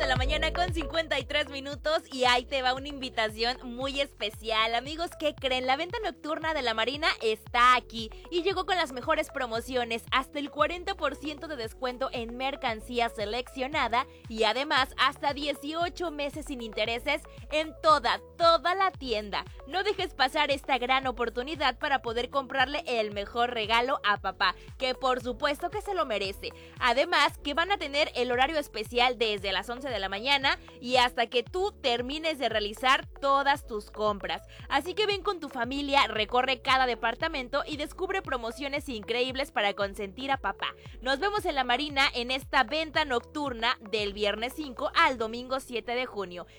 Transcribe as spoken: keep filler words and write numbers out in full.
la mañana con cincuenta y tres minutos y ahí te va una invitación muy especial. Amigos, ¿qué creen? La venta nocturna de la Marina está aquí y llegó con las mejores promociones, hasta el cuarenta por ciento de descuento en mercancía seleccionada y además hasta dieciocho meses sin intereses en toda, toda la tienda. No dejes pasar esta gran oportunidad para poder comprarle el mejor regalo a papá, que por supuesto que se lo merece. Además, que van a tener el horario especial desde las once de la mañana y hasta que tú termines de realizar todas tus compras. Así que ven con tu familia, recorre cada departamento y descubre promociones increíbles para consentir a papá. Nos vemos en la Marina en esta venta nocturna del viernes cinco al domingo siete de junio.